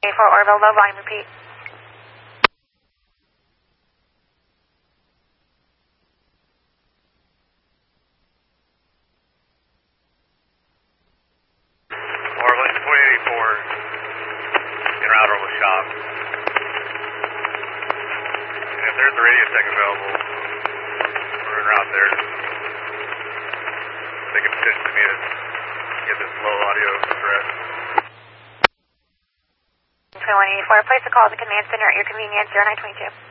For Orville, low volume, repeat. Orville, 2084, en route Orville shop. And if there's a radio tech available, we're en route there. They can potentially meet us, get this low audio threat. 2184, place a call to command center at your convenience, 0922.